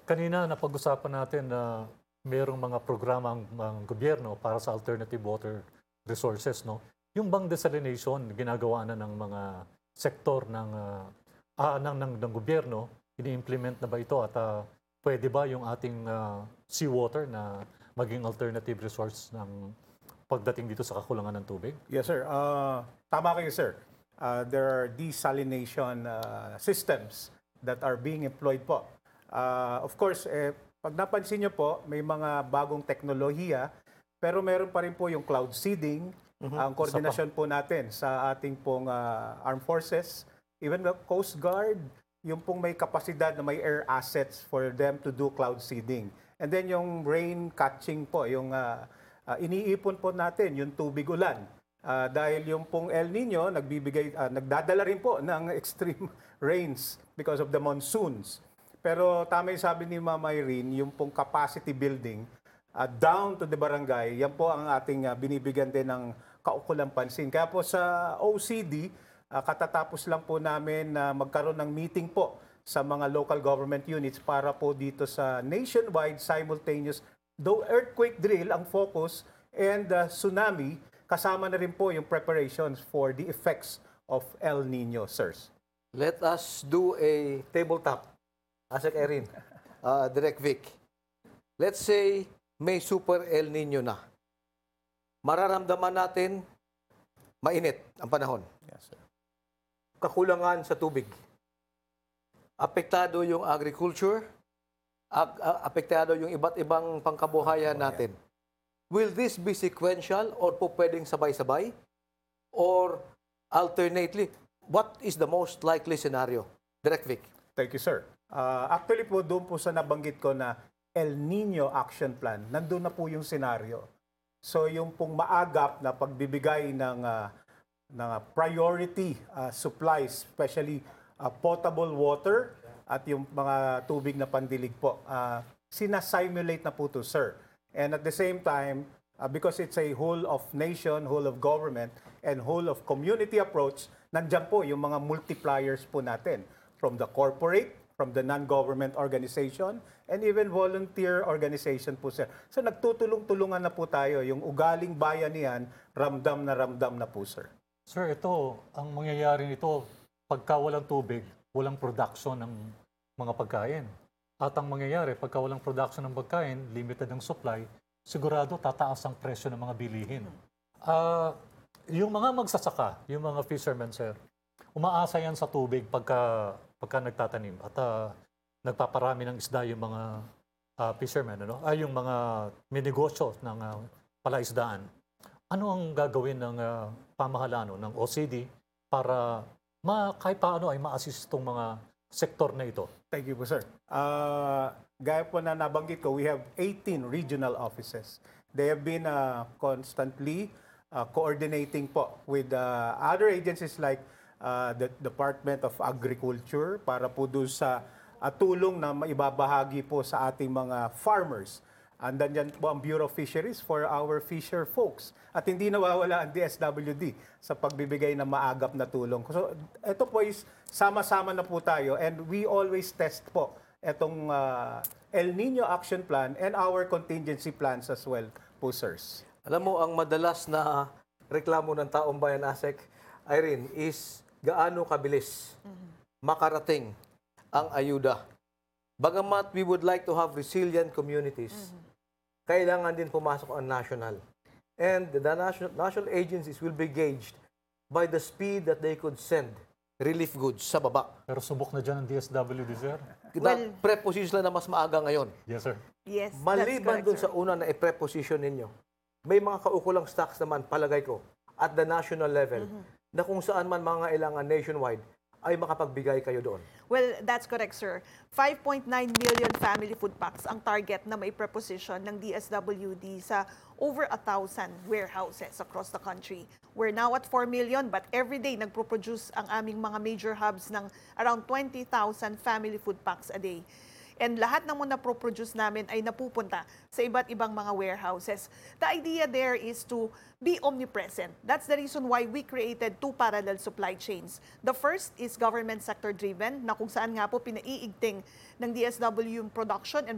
Kanina napag-usapan natin na mayroong mga programang ng gobyerno para sa alternative water resources, no? Yung bang desalination, ginagawa na ng mga sektor ng gobyerno, ini-implement na ba ito at pwede ba yung ating seawater na maging alternative resource ng pagdating dito sa kakulangan ng tubig? Yes, sir. Tama kayo, sir. There are desalination systems that are being employed po. Of course, pag napansin nyo po, may mga bagong teknolohiya, pero meron pa rin po yung cloud seeding, ang koordinasyon po natin sa ating pong armed forces, even the Coast Guard, yung pong may kapasidad na may air assets for them to do cloud seeding. And then yung rain catching po, yung iniipon po natin, yung tubig ulan. Dahil yung pong El Nino, nagdadala rin po ng extreme rains because of the monsoons. Pero tama yung sabi ni Ma'am Irene, yung pong capacity building, down to the barangay, yan po ang ating binibigyan din ng kaukulang pansin. Kaya po sa OCD, katatapos lang po namin na magkaroon ng meeting po sa mga local government units para po dito sa nationwide simultaneous, though earthquake drill ang focus and tsunami, kasama na rin po yung preparations for the effects of El Nino, sirs. Let us do a tabletop. Asek Erin, Direk Vic. Let's say may super El Nino na. Mararamdaman natin mainit ang panahon. Yes, sir. Kakulangan sa tubig. Apektado yung agriculture, apektado yung iba't ibang pangkabuhayan natin. Will this be sequential or po pwedeng sabay-sabay? Or alternately, what is the most likely scenario? Direk Vic. Thank you, sir. Actually po, doon po sa nabanggit ko na El Nino Action Plan, nandun na po yung senaryo. So yung pong maagap na pagbibigay ng priority supplies, especially potable water at yung mga tubig na pandilig po, sinasimulate na po to, sir. And at the same time, because it's a whole of nation, whole of government, and whole of community approach, nandyan po yung mga multipliers po natin from the corporate, from the non-government organization, and even volunteer organization po, sir. So nagtutulong-tulungan na po tayo. Yung ugaling bayanihan, ramdam na po, sir. Sir, ito, ang mangyayari nito, pagka walang tubig, walang production ng mga pagkain. At ang mangyayari, pagka walang production ng pagkain, limited ang supply, sigurado tataas ang presyo ng mga bilihin. Yung mga magsasaka, yung mga fishermen, sir, umaasa yan sa tubig pagka nagtatanim at nagpaparami ng isda yung mga fishermen, yung mga minegosyo ng palaisdaan. Ano ang gagawin ng pamahalaan ng OCD para kahit paano ay ma-assist itong mga sektor na ito? Thank you po, sir. Gaya po na nabanggit ko, we have 18 regional offices. They have been constantly coordinating po with other agencies like the Department of Agriculture para po doon sa tulong na maibabahagi po sa ating mga farmers. Andan dyan po ang Bureau of Fisheries for our fisher folks. At hindi nawawala ang DSWD sa pagbibigay ng maagap na tulong. So ito po is sama-sama na po tayo and we always test po itong El Nino Action Plan and our contingency plans as well po, sirs. Alam mo, ang madalas na reklamo ng taong bayan, Asek Irene, is gaano kabilis makarating ang ayuda. Bagamat we would like to have resilient communities, kailangan din pumasok ang national. And the national agencies will be gauged by the speed that they could send relief goods sa baba. Pero subok na dyan ang DSWD, sir. Preposition na mas maaga ngayon. Yes, sir. Yes, Maliban dun sir. sa una na i-preposition ninyo, may mga kaukulang stocks naman, palagay ko, at the national level, na kung saan man mga ilangan nationwide, ay makapagbigay kayo doon. Well, that's correct, sir. 5.9 million family food packs ang target na may preposition ng DSWD sa over 1,000 warehouses across the country. We're now at 4 million, but every day nagpo-produce ang aming mga major hubs ng around 20,000 family food packs a day. And lahat ng mga pro-produce namin ay napupunta sa iba't ibang mga warehouses. The idea there is to be omnipresent. That's the reason why we created 2 parallel supply chains. The first is government sector driven, na kung saan nga po pinaiigting ng DSW yung production and